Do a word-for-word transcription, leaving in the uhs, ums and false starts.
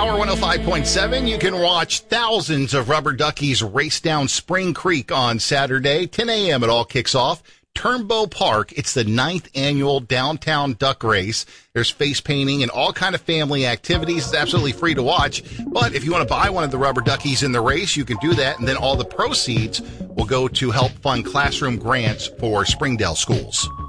Power one oh five point seven. You can watch thousands of rubber duckies race down Spring Creek on Saturday. ten a.m. it all kicks off. Turnbow Park. It's the ninth annual downtown duck race. There's face painting and all kind of family activities. It's absolutely free to watch. But if you want to buy one of the rubber duckies in the race, you can do that. And then all the proceeds will go to help fund classroom grants for Springdale schools.